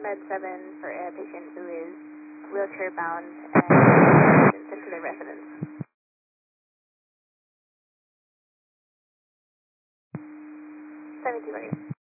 Med 7 for a patient who is wheelchair bound and sent to their residence. 72 ready.